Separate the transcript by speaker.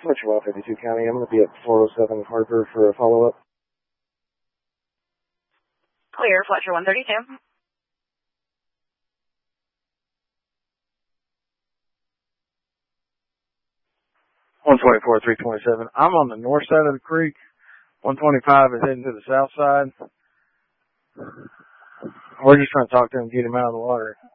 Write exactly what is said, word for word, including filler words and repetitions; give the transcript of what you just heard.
Speaker 1: Fletcher Well, fifty-two County. I'm going to be at four oh seven Harper for a follow-up.
Speaker 2: Clear, Fletcher one thirty-two.
Speaker 1: one twenty-four, three twenty-seven. I'm on the north side of the creek. one twenty-five is heading to the south side. We're just trying to talk to him, get him out of the water.